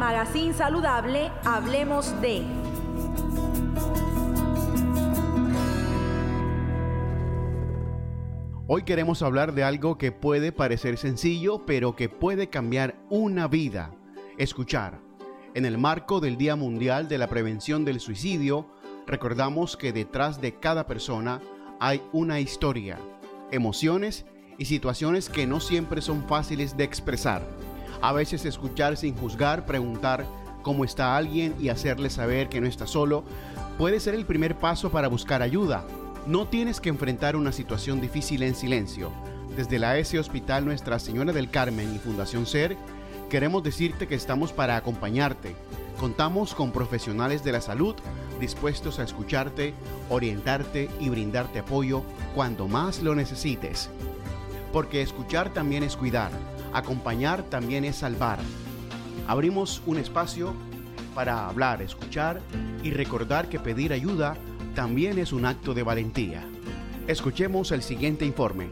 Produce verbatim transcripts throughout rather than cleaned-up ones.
Magazine Saludable, hablemos de... Hoy queremos hablar de algo que puede parecer sencillo, pero que puede cambiar una vida. Escuchar. En el marco del Día Mundial de la Prevención del Suicidio, recordamos que detrás de cada persona hay una historia, emociones y situaciones que no siempre son fáciles de expresar. A veces escuchar sin juzgar, preguntar cómo está alguien y hacerle saber que no está solo, puede ser el primer paso para buscar ayuda. No tienes que enfrentar una situación difícil en silencio. Desde la E S E Hospital Nuestra Señora del Carmen y Fundación SER, queremos decirte que estamos para acompañarte. Contamos con profesionales de la salud dispuestos a escucharte, orientarte y brindarte apoyo cuando más lo necesites. Porque escuchar también es cuidar, acompañar también es salvar. Abrimos un espacio para hablar, escuchar y recordar que pedir ayuda también es un acto de valentía. Escuchemos el siguiente informe.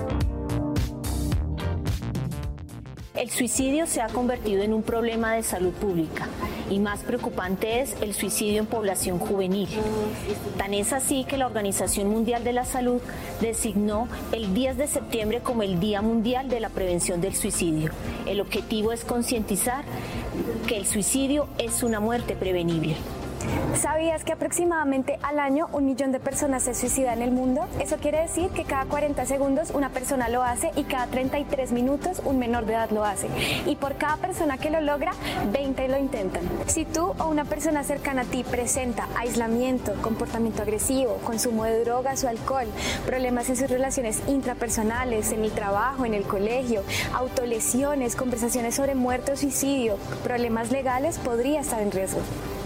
El suicidio se ha convertido en un problema de salud pública y más preocupante es el suicidio en población juvenil. Tan es así que la Organización Mundial de la Salud designó el diez de septiembre como el Día Mundial de la Prevención del Suicidio. El objetivo es concientizar que el suicidio es una muerte prevenible. ¿Sabías que aproximadamente al año un millón de personas se suicidan en el mundo? Eso quiere decir que cada cuarenta segundos una persona lo hace y cada treinta y tres minutos un menor de edad lo hace. Y por cada persona que lo logra, veinte lo intentan. Si tú o una persona cercana a ti presenta aislamiento, comportamiento agresivo, consumo de drogas o alcohol, problemas en sus relaciones intrapersonales, en el trabajo, en el colegio, autolesiones, conversaciones sobre muerte o suicidio, problemas legales, podría estar en riesgo.